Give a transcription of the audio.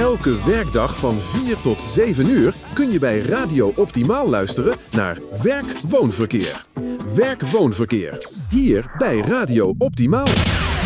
Elke werkdag van 4 tot 7 uur kun je bij Radio Optimaal luisteren naar Werk-Woonverkeer. Werk-Woonverkeer. Hier bij Radio Optimaal.